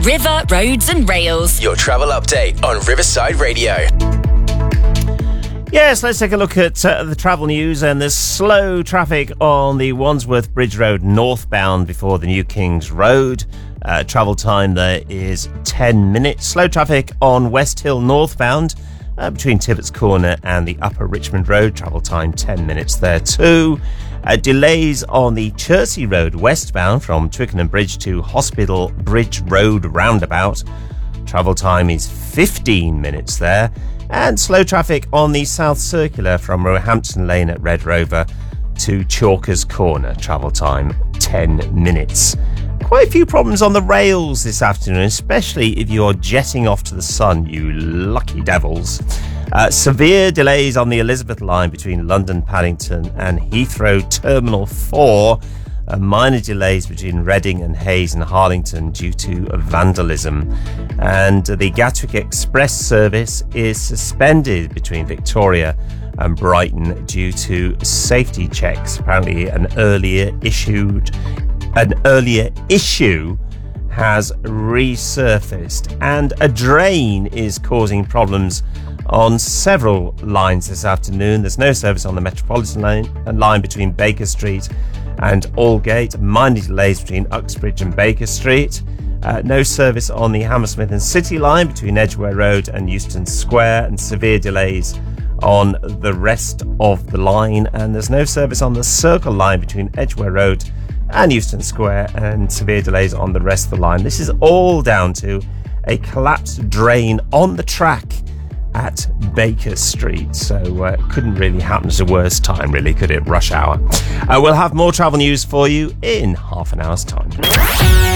River, Roads and Rails. Your travel update on Riverside Radio. Yes, let's take a look at the travel news. And there's slow traffic on the Wandsworth Bridge Road northbound before the New Kings Road. Travel time there is 10 minutes. Slow traffic on West Hill northbound between Tibbetts Corner and the Upper Richmond Road. Travel time 10 minutes there too. Delays on the Chertsey Road westbound from Twickenham Bridge to Hospital Bridge Road roundabout. Travel time is 15 minutes there. And slow traffic on the South Circular from Roehampton Lane at Red Rover to Chalkers Corner. Travel time 10 minutes. Quite a few problems on the rails this afternoon, especially if you're jetting off to the sun, you lucky devils. Severe delays on the Elizabeth line between London Paddington and Heathrow Terminal 4. Minor delays between Reading and Hayes and Harlington due to vandalism. And the Gatwick Express service is suspended between Victoria and Brighton due to safety checks. Apparently an earlier issue has resurfaced, and a drain is causing problems on several lines this afternoon. There's no service on the Metropolitan line between Baker Street and Aldgate. Minor delays between Uxbridge and Baker Street. No service on the Hammersmith and City line between Edgware Road and Euston Square, and severe delays on the rest of the line. And there's no service on the Circle line between Edgware Road and Euston Square, and severe delays on the rest of the line. This is all down to a collapsed drain on the track at Baker Street. So couldn't really happen at a worse time, really, could it? Rush hour. We'll have more travel news for you in half an hour's time.